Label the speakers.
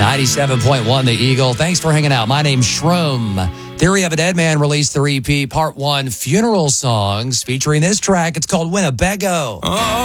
Speaker 1: 97.1 The Eagle. Thanks for hanging out. My name's Shroom. Theory of a Dead Man released their EP, Part 1 Funeral Songs, featuring this track. It's called Winnebago.